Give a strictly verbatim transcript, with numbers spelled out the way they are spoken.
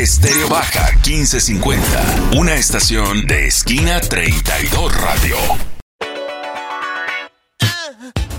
Estéreo Baja quince cincuenta, una estación de Esquina treinta y dos Radio.